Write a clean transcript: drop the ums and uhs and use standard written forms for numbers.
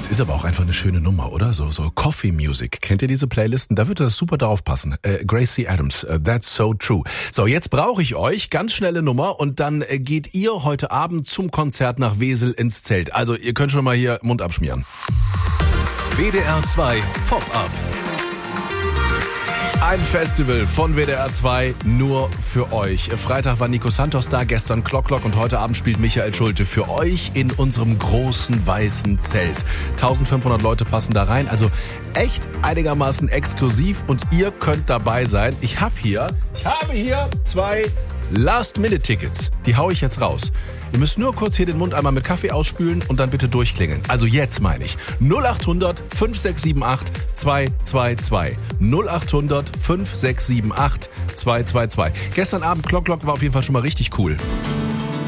Das ist aber auch einfach eine schöne Nummer, oder? So Coffee Music. Kennt ihr diese Playlisten? Da würde das super darauf passen. Gracie Adams, That's So True. So, jetzt brauche ich euch. Ganz schnelle Nummer und dann geht ihr heute Abend zum Konzert nach Wesel ins Zelt. Also ihr könnt schon mal hier Mund abschmieren. WDR 2 Pop-Up. Ein Festival von WDR 2 nur für euch. Freitag war Nico Santos da, gestern Clock und heute Abend spielt Michael Schulte für euch in unserem großen weißen Zelt. 1500 Leute passen da rein, also echt einigermaßen exklusiv und ihr könnt dabei sein. Ich habe hier 2 Last-Minute-Tickets. Die hau ich jetzt raus. Ihr müsst nur kurz hier den Mund einmal mit Kaffee ausspülen und dann bitte durchklingeln. Also jetzt meine ich. 0800 5678 222. 0800 5678 222. Gestern Abend Clock war auf jeden Fall schon mal richtig cool.